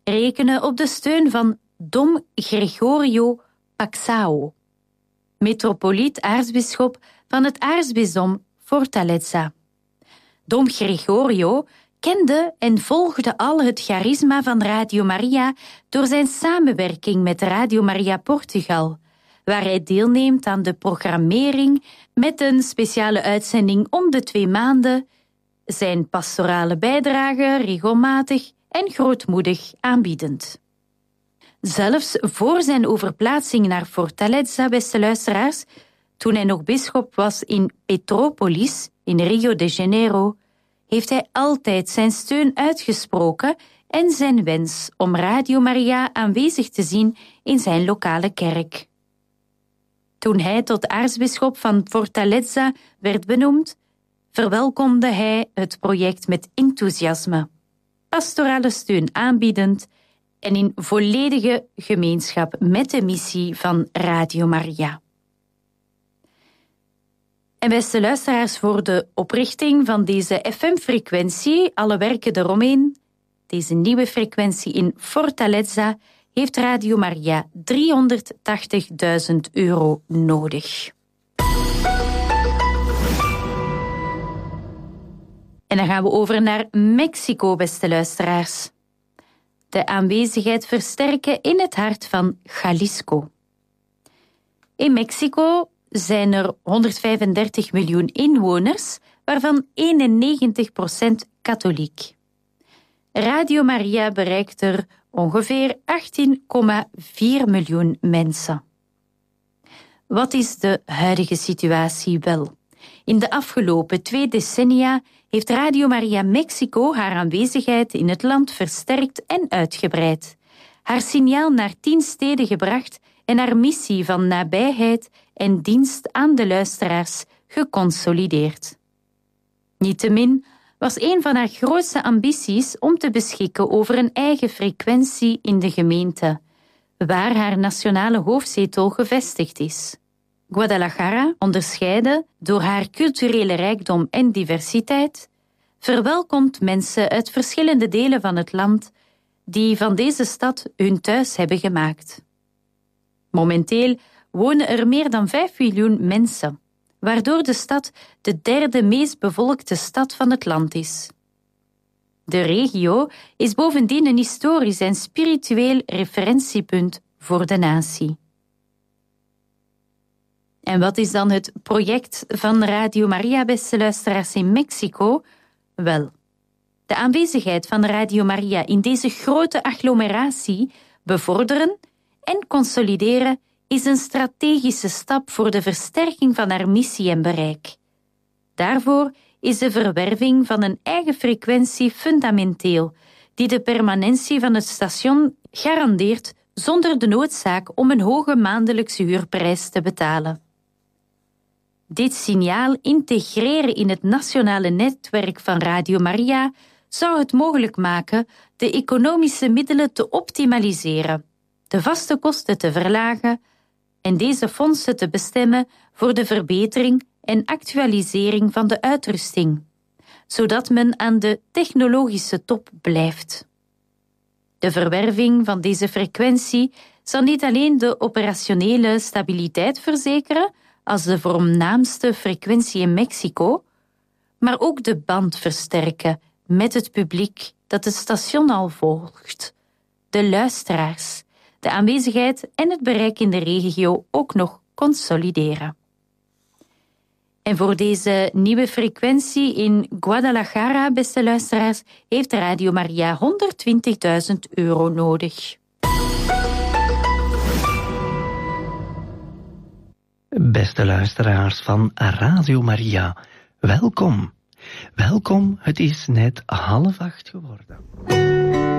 rekenen op de steun van Dom Gregorio Paxao, metropoliet-aartsbisschop van het aartsbisdom Fortaleza. Dom Gregorio kende en volgde al het charisma van Radio Maria door zijn samenwerking met Radio Maria Portugal, waar hij deelneemt aan de programmering met een speciale uitzending om de 2 maanden, zijn pastorale bijdrage regelmatig en grootmoedig aanbiedend. Zelfs voor zijn overplaatsing naar Fortaleza, beste luisteraars, toen hij nog bisschop was in Petrópolis in Rio de Janeiro, heeft hij altijd zijn steun uitgesproken en zijn wens om Radio Maria aanwezig te zien in zijn lokale kerk. Toen hij tot aartsbisschop van Fortaleza werd benoemd, verwelkomde hij het project met enthousiasme, pastorale steun aanbiedend en in volledige gemeenschap met de missie van Radio Maria. En beste luisteraars, voor de oprichting van deze FM-frequentie, alle werken eromheen, deze nieuwe frequentie in Fortaleza, heeft Radio Maria €380.000 nodig. En dan gaan we over naar Mexico, beste luisteraars. De aanwezigheid versterken in het hart van Jalisco. In Mexico zijn er 135 miljoen inwoners, waarvan 91% katholiek. Radio Maria bereikt er ongeveer 18,4 miljoen mensen. Wat is de huidige situatie wel? In de afgelopen 2 decennia heeft Radio Maria Mexico haar aanwezigheid in het land versterkt en uitgebreid, haar signaal naar 10 steden gebracht en haar missie van nabijheid en dienst aan de luisteraars geconsolideerd. Niettemin was een van haar grootste ambities om te beschikken over een eigen frequentie in de gemeente, waar haar nationale hoofdzetel gevestigd is. Guadalajara, onderscheiden door haar culturele rijkdom en diversiteit, verwelkomt mensen uit verschillende delen van het land die van deze stad hun thuis hebben gemaakt. Momenteel wonen er meer dan 5 miljoen mensen, waardoor de stad de 3e meest bevolkte stad van het land is. De regio is bovendien een historisch en spiritueel referentiepunt voor de natie. En wat is dan het project van Radio Maria, beste luisteraars, in Mexico? Wel, de aanwezigheid van Radio Maria in deze grote agglomeratie bevorderen en consolideren is een strategische stap voor de versterking van haar missie en bereik. Daarvoor is de verwerving van een eigen frequentie fundamenteel, die de permanentie van het station garandeert zonder de noodzaak om een hoge maandelijkse huurprijs te betalen. Dit signaal integreren in het nationale netwerk van Radio Maria zou het mogelijk maken de economische middelen te optimaliseren, de vaste kosten te verlagen en deze fondsen te bestemmen voor de verbetering en actualisering van de uitrusting, zodat men aan de technologische top blijft. De verwerving van deze frequentie zal niet alleen de operationele stabiliteit verzekeren als de voornaamste frequentie in Mexico, maar ook de band versterken met het publiek dat het station al volgt, de luisteraars, de aanwezigheid en het bereik in de regio ook nog consolideren. En voor deze nieuwe frequentie in Guadalajara, beste luisteraars, heeft Radio Maria €120.000 nodig. Beste luisteraars van Radio Maria, welkom. Welkom, het is net 7:30 geworden.